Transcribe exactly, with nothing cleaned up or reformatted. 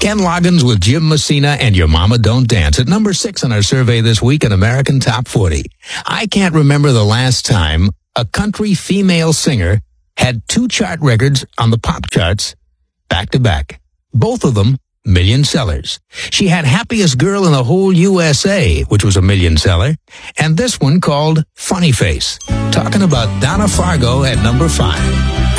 Ken Loggins with Jim Messina and Your Mama Don't Dance at number six on our survey this week in American Top forty. I can't remember the last time a country female singer had two chart records on the pop charts back to back. Both of them million sellers. She had Happiest Girl in the Whole U S A, which was a million seller, and this one called Funny Face. Talking about Donna Fargo at number five.